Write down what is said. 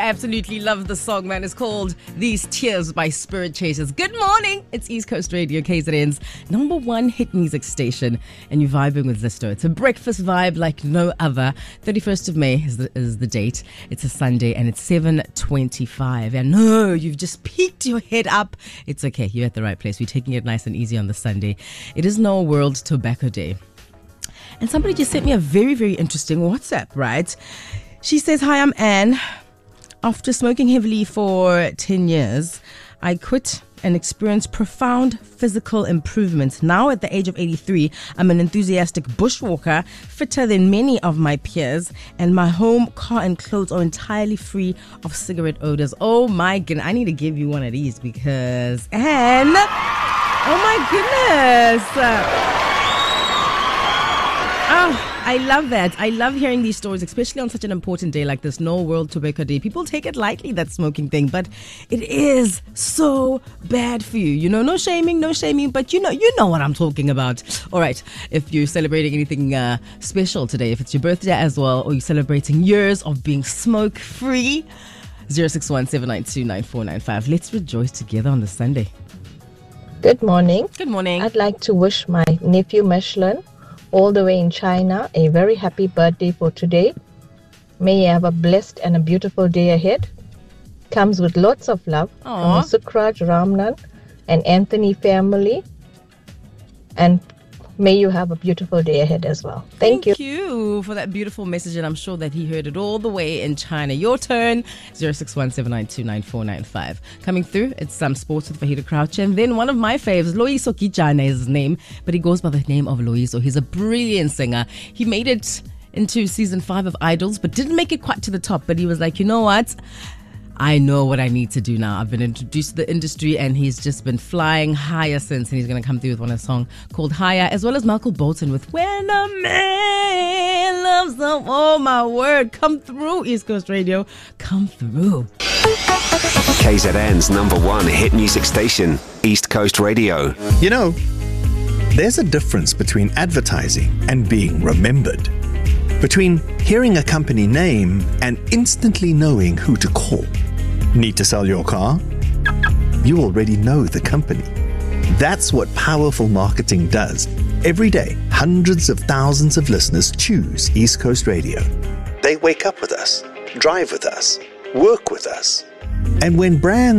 absolutely love the song, man. It's called These Tears by Spirit Chasers. Good morning. It's East Coast Radio, KZN's number one hit music station. And you're vibing with Zisto. It's a breakfast vibe like no other. 31st of May is the date. It's a Sunday and it's 7:25. And no, you've just peeked your head up. It's okay. You're at the right place. We're taking it nice and easy on the Sunday. It is now World Tobacco Day. And somebody just sent me a very, very interesting WhatsApp, right? She says, "Hi, I'm Anne. After smoking heavily for 10 years, I quit and experienced profound physical improvements. Now at the age of 83, I'm an enthusiastic bushwalker, fitter than many of my peers, and my home, car and clothes are entirely free of cigarette odors." Oh my goodness, I need to give you one of these because, Anne, oh my goodness. I love that. I love hearing these stories, especially on such an important day like this, No World Tobacco Day. People take it lightly, that smoking thing, but it is so bad for you. You know, no shaming, but you know what I'm talking about. All right, if you're celebrating anything special today, if it's your birthday as well, or you're celebrating years of being smoke-free, 061-792-9495. Let's rejoice together on this Sunday. Good morning. Good morning. I'd like to wish my nephew Michelin, all the way in China, a very happy birthday for today. May you have a blessed and a beautiful day ahead. Comes with lots of love from Sukraj, Ramnan and Anthony family. And may you have a beautiful day ahead as well. Thank you. Thank you for that beautiful message, and I'm sure that he heard it all the way in China. Your turn, 061-792-9495. Coming through, it's some sports with Vahida Crouch, and then one of my faves, Loyiso Kijana is his name, but he goes by the name of Loyiso. He's a brilliant singer. He made it into season 5 of Idols, but didn't make it quite to the top. But he was like, you know what? I know what I need to do now. I've been introduced to the industry and he's just been flying higher since. And he's going to come through with a song called Higher, as well as Michael Bolton with When a Man Loves Them. Oh my word. Come through, East Coast Radio. Come through. KZN's number one hit music station, East Coast Radio. You know, there's a difference between advertising and being remembered. Between hearing a company name and instantly knowing who to call. Need to sell your car? You already know the company. That's what powerful marketing does. Every day, hundreds of thousands of listeners choose East Coast Radio. They wake up with us, drive with us, work with us. And when brands